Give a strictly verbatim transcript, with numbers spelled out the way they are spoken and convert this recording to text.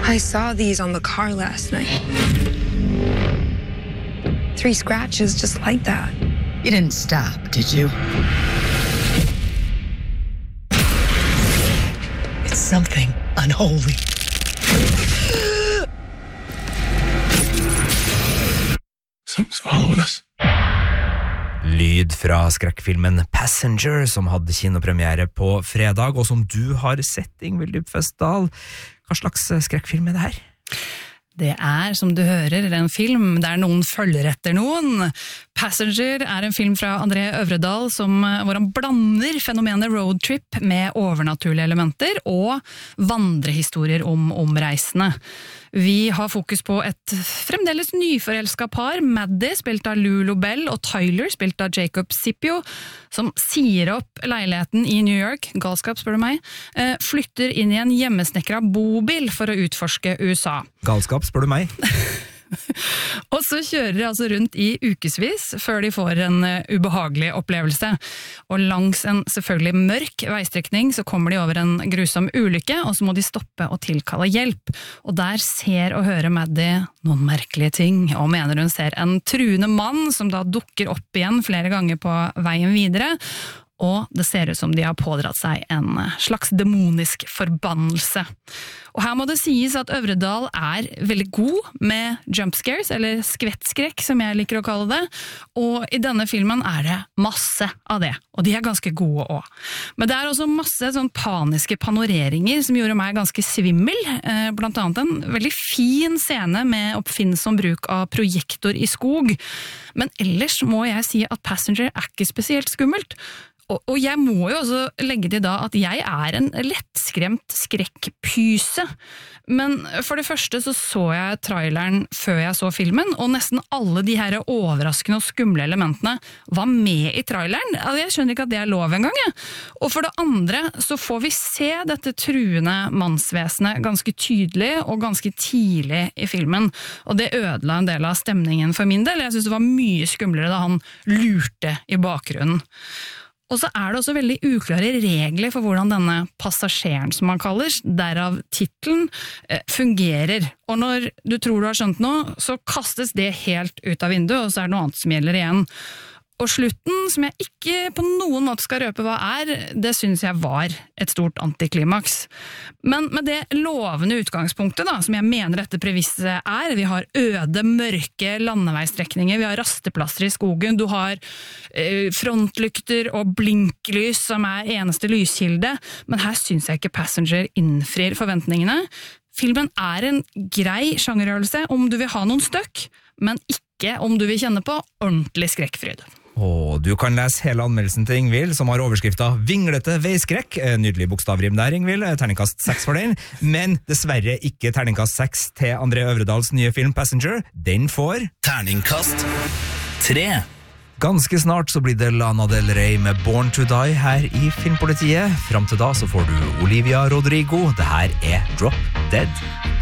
I saw these on the car last night. Three scratches just like that. You didn't stop, did you? It's something unholy. Something's following us. Lyd fra skrekkfilmen Passenger, som hadde kinopremiere på fredag, og som du har sett, Ingvild Dybfestdal. Hva slags skrekkfilm er det her? Det er, som du hører, en film der noen følger etter noen. Passenger er en film fra André Øvredal som, hvor han blander fenomenet roadtrip med overnaturlige elementer og vandrehistorier om omreisende. Vi har fokus på et fremdeles nyforelsket par, Maddie, spilt av Lulu Bell, og Tyler, spilt av Jacob Scipio, som sier opp leiligheten i New York, galskap spør du meg, flytter inn i en hjemmesnekret bobil for å utforske U S A. Galskap spør du meg? Og så kjører de altså rundt i ukesvis før de får en ubehagelig opplevelse. Og langs en selvfølgelig mørk veistrekning så kommer de over en grusom ulykke, og så må de stoppe og tilkalle hjelp. Og der ser og hører Maddie noen merkelige ting, og mener hun ser en truende mann som da dukker opp igjen flere ganger på veien videre, og det ser ut som de har pådratt seg en slags demonisk forbannelse. Og her må det sies at Øvredal er veldig god med jumpscares, eller skvettskrekk som jeg liker å kalle det, og i denne filmen er det masse av det, og de er ganske gode også. Men det er også masse sånn paniske panoreringer som gjorde meg ganske svimmel, blant annet en veldig fin scene med oppfinnsom bruk av projektor i skog, men ellers må jeg si at Passenger er ikke spesielt skummelt. Og jeg må jo også legge til da at jeg er en lettskremt skrekkpyse. Men for det første så så jeg traileren før jeg så filmen, og nesten alle de her overraskende og skumle elementene var med i traileren. Altså, jeg skjønner ikke at det er lov engang, jeg. Og for det andre så får vi se dette truende mannsvesenet ganske tydelig og ganske tidlig i filmen. Og det ødela en del av stemningen for min del. Jeg synes det var mye skumlere da han lurte i bakgrunnen. Og så er det også veldig uklare regler for hvordan denne passasjeren, som man kaller, derav titlen, fungerer. Og når du tror du har skjønt noe, så kastes det helt ut av vinduet, og så er det noe annet som gjelder igjen. Og slutten, som jeg ikke på noen måte skal røpe hva er, det synes jeg var et stort antiklimaks. Men med det lovende utgangspunktet da, som jeg mener dette premisset er, vi har øde, mørke landeveistrekninger, vi har rasteplasser i skogen, du har eh, frontlykter og blinklys som er eneste lyskilde, men her synes jeg ikke Passenger innfrir forventningene. Filmen er en grei sjangerøvelse om du vil ha noen støkk, men ikke om du vil kjenne på ordentlig skrekkfryd. Og du kan lese hele anmeldelsen til Ingvild, som har overskriftet Vinglete veiskrekk. Nydelig bokstavrim der, Ingvild. Terningkast seks for den. Men dessverre ikke terningkast seks til André Øvredals nye film Passenger. Den får terningkast tre. Ganske snart så blir det Lana Del Rey med Born to Die her i Filmpolitiet. Fram til da så får du Olivia Rodrigo. Det her er Drop Dead.